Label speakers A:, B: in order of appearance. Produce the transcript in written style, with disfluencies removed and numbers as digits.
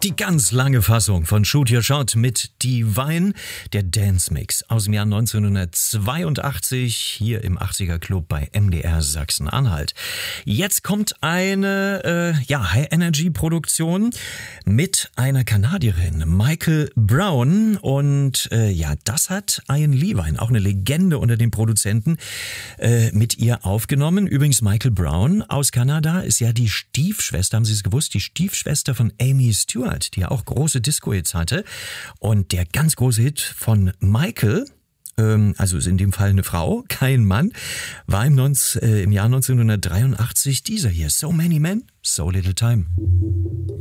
A: Die ganz lange Fassung von Shoot Your Shot mit Divine, der Dance Mix aus dem Jahr 1982 hier im 80er Club bei MDR Sachsen-Anhalt. Jetzt kommt eine High-Energy-Produktion mit einer Kanadierin, Michael Brown, und das hat Ian Levine, auch eine Legende unter den Produzenten, mit ihr aufgenommen. Übrigens, Michael Brown aus Kanada ist ja die Stiefschwester, haben Sie es gewusst, die Stiefschwester von Amy Stewart, die ja auch große Disco-Hits hatte. Und der ganz große Hit von Michael, also ist in dem Fall eine Frau, kein Mann, war im Jahr 1983 dieser hier, So Many Men, So Little Time.